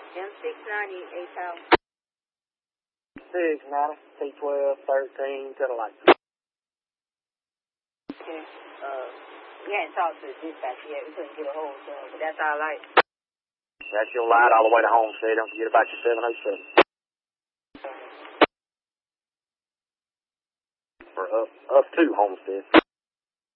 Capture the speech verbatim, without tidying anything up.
M six ninety, eight power. six ninety, T twelve, thirteen, to the light. Okay. Uh, we hadn't talked to the dispatch yet. We couldn't get a hold of them, but that's our light. That's your light all the way to Homestead. Don't forget about your seven oh seven. For up, up to Homestead.